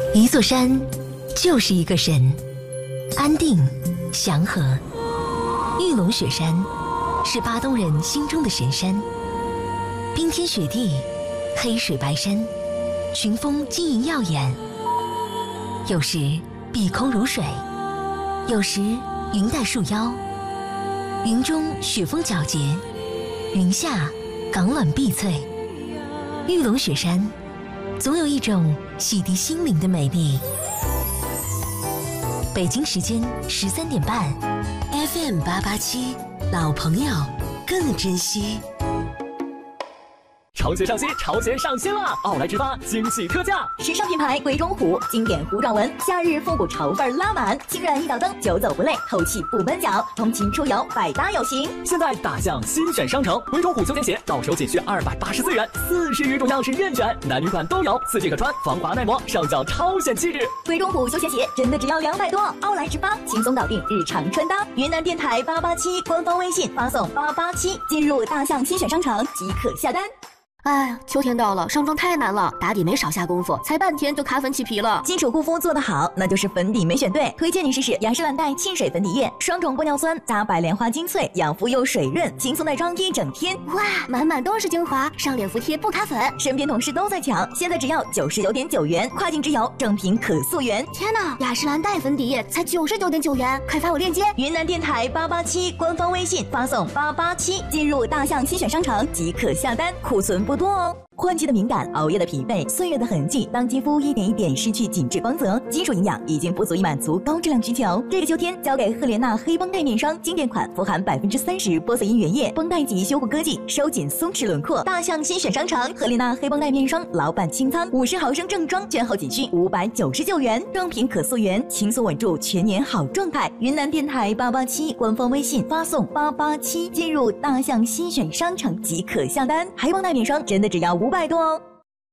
一座山就是一个神，安定祥和。玉龙雪山是巴东人心中的神山，冰天雪地，黑水白山，群峰晶莹耀眼，有时碧空如水，有时云带树腰，云中雪峰皎洁，云下港卵碧翠。玉龙雪山总有一种洗涤心灵的美丽。北京时间13点半 ，FM 887，老朋友更珍惜。 潮鞋上新，潮鞋上新了！奥莱直发惊喜特价， 时尚品牌贵中虎，经典糊状纹，夏日复古潮范拉满，轻软一脚蹬，久走不累，透气不闷脚，通勤出游百搭有型。 现在大象新选商城，贵中虎休闲鞋到手仅需284元，40余种样式任选，男女款都有，4季可穿，防滑耐磨，上脚超显气质。 贵中虎休闲鞋真的只要200多，奥莱直发轻松搞定日常穿搭。云南电台887官方微信发送887，进入大象新选商城即可下单。 哎呀，秋天到了，上妆太难了，打底没少下功夫，才半天就卡粉起皮了。 基础护肤做得好，那就是粉底没选对。推荐你试试雅诗兰黛沁水粉底液，双种玻尿酸加白莲花精粹，养肤又水润，轻松耐妆一整天。 哇，满满都是精华，上脸服帖不卡粉。 身边同事都在抢，现在只要99.9元，跨境直邮，正品可溯源。 天哪，雅诗兰黛粉底液才99.9元，快发我链接。 云南电台887官方微信发送887，进入大象新选商城即可下单，库存不多哦。换季的敏感，熬夜的疲惫，岁月的痕迹，当肌肤一点一点失去紧致光泽，基础营养已经不足以满足高质量需求。这个秋天交给赫莲娜黑绷带面霜经典款，富含30%玻色因原液，绷带级修护科技，收紧松弛轮廓。大象新选商城赫莲娜黑绷带面霜老版清仓，50毫升正装券后仅需599元，正品可溯源，轻松稳住全年好状态。云南电台887官方微信发送887，进入大象新选商城即可下单。黑绷带面霜真的只要500多哦。